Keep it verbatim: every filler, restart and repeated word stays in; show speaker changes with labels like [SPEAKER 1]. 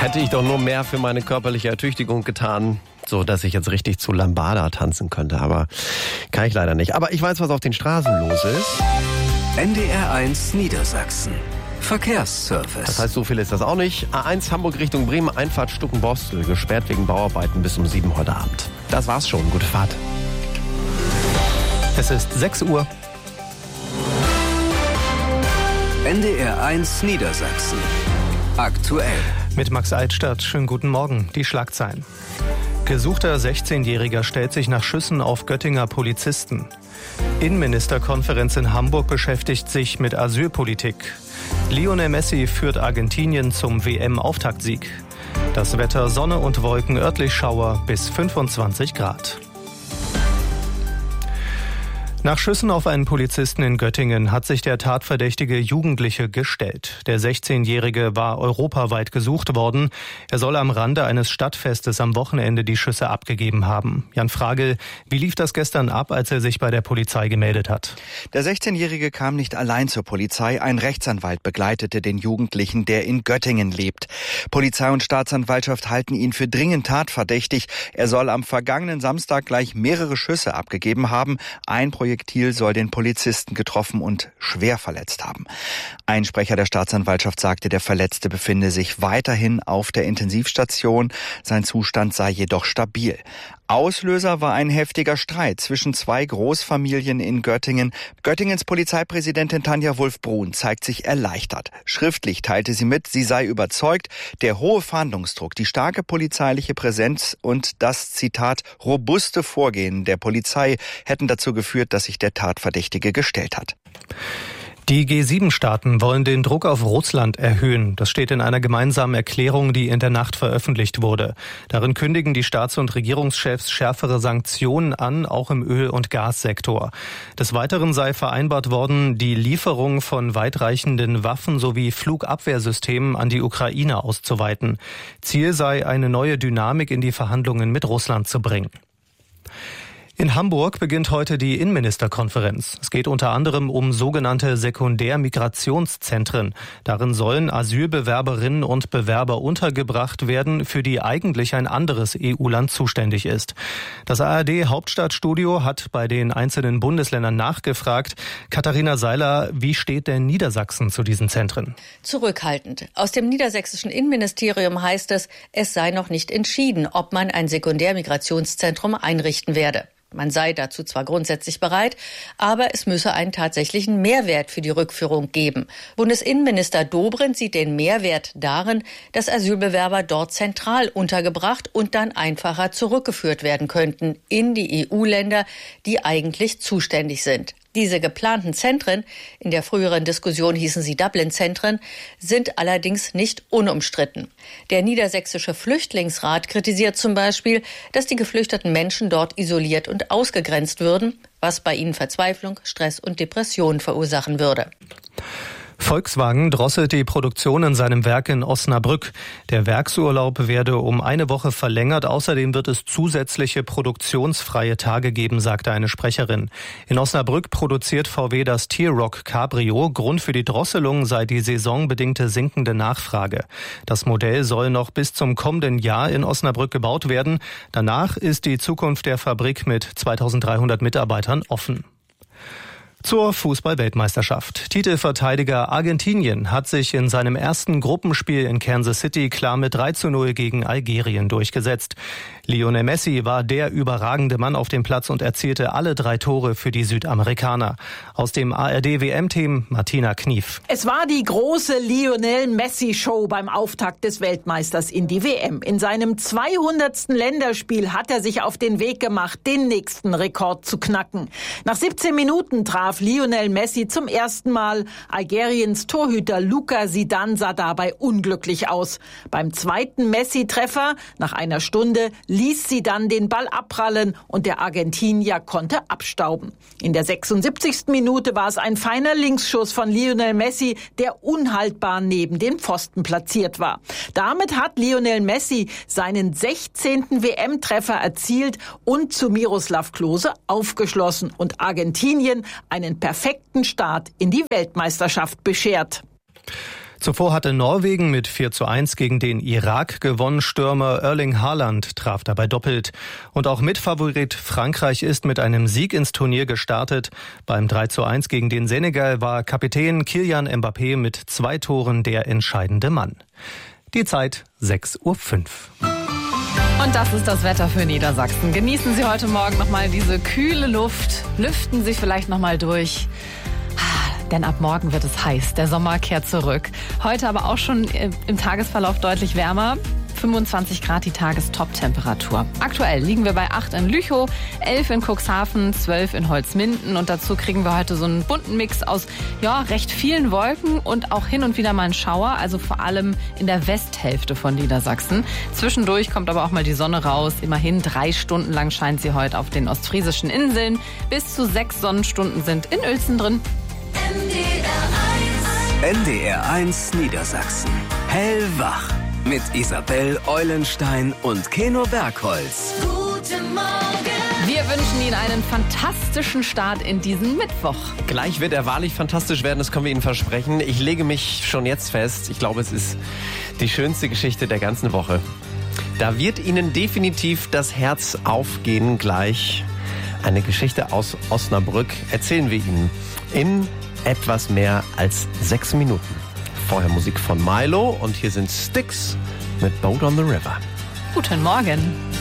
[SPEAKER 1] Hätte ich doch nur mehr für meine körperliche Ertüchtigung getan, so dass ich jetzt richtig zu Lambada tanzen könnte. Aber kann ich leider nicht. Aber ich weiß, was auf den Straßen los ist.
[SPEAKER 2] N D R eins Niedersachsen. Verkehrsservice.
[SPEAKER 1] Das heißt, so viel ist das auch nicht. A eins Hamburg Richtung Bremen, Einfahrt Stuckenborstel, gesperrt wegen Bauarbeiten bis um sieben heute Abend. Das war's schon. Gute Fahrt.
[SPEAKER 3] Es ist sechs Uhr.
[SPEAKER 2] N D R eins Niedersachsen. Aktuell.
[SPEAKER 3] Mit Max Eitstadt. Schönen guten Morgen. Die Schlagzeilen. Gesuchter sechzehnjähriger stellt sich nach Schüssen auf Göttinger Polizisten. Innenministerkonferenz in Hamburg beschäftigt sich mit Asylpolitik. Lionel Messi führt Argentinien zum W M-Auftaktsieg. Das Wetter Sonne und Wolken, örtlich Schauer bis fünfundzwanzig Grad. Nach Schüssen auf einen Polizisten in Göttingen hat sich der tatverdächtige Jugendliche gestellt. Der sechzehnjährige war europaweit gesucht worden. Er soll am Rande eines Stadtfestes am Wochenende die Schüsse abgegeben haben. Jan Fragel, wie lief das gestern ab, als er sich bei der Polizei gemeldet hat?
[SPEAKER 4] Der sechzehnjährige kam nicht allein zur Polizei. Ein Rechtsanwalt begleitete den Jugendlichen, der in Göttingen lebt. Polizei und Staatsanwaltschaft halten ihn für dringend tatverdächtig. Er soll am vergangenen Samstag gleich mehrere Schüsse abgegeben haben. Ein Projekt Projektil soll den Polizisten getroffen und schwer verletzt haben. Ein Sprecher der Staatsanwaltschaft sagte, der Verletzte befinde sich weiterhin auf der Intensivstation. Sein Zustand sei jedoch stabil. Auslöser war ein heftiger Streit zwischen zwei Großfamilien in Göttingen. Göttingens Polizeipräsidentin Tanja Wulff-Brun zeigt sich erleichtert. Schriftlich teilte sie mit, sie sei überzeugt, der hohe Fahndungsdruck, die starke polizeiliche Präsenz und das, Zitat, robuste Vorgehen der Polizei hätten dazu geführt, dass sich der Tatverdächtige gestellt hat.
[SPEAKER 3] Die G sieben Staaten wollen den Druck auf Russland erhöhen. Das steht in einer gemeinsamen Erklärung, die in der Nacht veröffentlicht wurde. Darin kündigen die Staats- und Regierungschefs schärfere Sanktionen an, auch im Öl- und Gassektor. Des Weiteren sei vereinbart worden, die Lieferung von weitreichenden Waffen sowie Flugabwehrsystemen an die Ukraine auszuweiten. Ziel sei, eine neue Dynamik in die Verhandlungen mit Russland zu bringen. In Hamburg beginnt heute die Innenministerkonferenz. Es geht unter anderem um sogenannte Sekundärmigrationszentren. Darin sollen Asylbewerberinnen und Bewerber untergebracht werden, für die eigentlich ein anderes E U-Land zuständig ist. Das A R D-Hauptstadtstudio hat bei den einzelnen Bundesländern nachgefragt. Katharina Seiler, wie steht denn Niedersachsen zu diesen Zentren?
[SPEAKER 5] Zurückhaltend. Aus dem niedersächsischen Innenministerium heißt es, es sei noch nicht entschieden, ob man ein Sekundärmigrationszentrum einrichten werde. Man sei dazu zwar grundsätzlich bereit, aber es müsse einen tatsächlichen Mehrwert für die Rückführung geben. Bundesinnenminister Dobrindt sieht den Mehrwert darin, dass Asylbewerber dort zentral untergebracht und dann einfacher zurückgeführt werden könnten in die E U-Länder, die eigentlich zuständig sind. Diese geplanten Zentren, in der früheren Diskussion hießen sie Dublin-Zentren, sind allerdings nicht unumstritten. Der Niedersächsische Flüchtlingsrat kritisiert zum Beispiel, dass die geflüchteten Menschen dort isoliert und ausgegrenzt würden, was bei ihnen Verzweiflung, Stress und Depressionen verursachen würde.
[SPEAKER 3] Volkswagen drosselt die Produktion in seinem Werk in Osnabrück. Der Werksurlaub werde um eine Woche verlängert. Außerdem wird es zusätzliche produktionsfreie Tage geben, sagte eine Sprecherin. In Osnabrück produziert V W das T-Roc Cabrio. Grund für die Drosselung sei die saisonbedingte sinkende Nachfrage. Das Modell soll noch bis zum kommenden Jahr in Osnabrück gebaut werden. Danach ist die Zukunft der Fabrik mit zweitausenddreihundert Mitarbeitern offen. Zur Fußball-Weltmeisterschaft. Titelverteidiger Argentinien hat sich in seinem ersten Gruppenspiel in Kansas City klar mit drei zu null gegen Algerien durchgesetzt. Lionel Messi war der überragende Mann auf dem Platz und erzielte alle drei Tore für die Südamerikaner. Aus dem A R D-W M-Team Martina Knief.
[SPEAKER 6] Es war die große Lionel Messi-Show beim Auftakt des Weltmeisters in die W M. In seinem zweihundertsten Länderspiel hat er sich auf den Weg gemacht, den nächsten Rekord zu knacken. Nach siebzehn Minuten traf Lionel Messi zum ersten Mal. Algeriens Torhüter Luka Zidane sah dabei unglücklich aus. Beim zweiten Messi-Treffer nach einer Stunde ließ Zidane den Ball abprallen und der Argentinier konnte abstauben. In der sechsundsiebzigsten Minute war es ein feiner Linksschuss von Lionel Messi, der unhaltbar neben den Pfosten platziert war. Damit hat Lionel Messi seinen sechzehnten W M-Treffer erzielt und zu Miroslav Klose aufgeschlossen und Argentinien einen perfekten Start in die Weltmeisterschaft beschert.
[SPEAKER 3] Zuvor hatte Norwegen mit vier zu eins gegen den Irak gewonnen. Stürmer Erling Haaland traf dabei doppelt. Und auch Mitfavorit Frankreich ist mit einem Sieg ins Turnier gestartet. Beim drei zu eins gegen den Senegal war Kapitän Kylian Mbappé mit zwei Toren der entscheidende Mann. Die Zeit sechs Uhr fünf.
[SPEAKER 7] Und das ist das Wetter für Niedersachsen. Genießen Sie heute Morgen nochmal diese kühle Luft. Lüften Sie vielleicht nochmal durch. Denn ab morgen wird es heiß. Der Sommer kehrt zurück. Heute aber auch schon im Tagesverlauf deutlich wärmer. fünfundzwanzig Grad die Tagestop-Temperatur. Aktuell liegen wir bei acht in Lüchow, elf in Cuxhaven, zwölf in Holzminden. Und dazu kriegen wir heute so einen bunten Mix aus ja, recht vielen Wolken und auch hin und wieder mal einen Schauer. Also vor allem in der Westhälfte von Niedersachsen. Zwischendurch kommt aber auch mal die Sonne raus. Immerhin drei Stunden lang scheint sie heute auf den ostfriesischen Inseln. Bis zu sechs Sonnenstunden sind in Uelzen drin.
[SPEAKER 2] N D R eins Niedersachsen. Hellwach. Mit Isabel Eulenstein und Keno Bergholz.
[SPEAKER 7] Guten Morgen. Wir wünschen Ihnen einen fantastischen Start in diesen Mittwoch.
[SPEAKER 1] Gleich wird er wahrlich fantastisch werden, das können wir Ihnen versprechen. Ich lege mich schon jetzt fest, ich glaube, es ist die schönste Geschichte der ganzen Woche. Da wird Ihnen definitiv das Herz aufgehen gleich. Eine Geschichte aus Osnabrück erzählen wir Ihnen in etwas mehr als sechs Minuten. Vorher Musik von Milo und hier sind Styx mit Boat on the River.
[SPEAKER 7] Guten Morgen.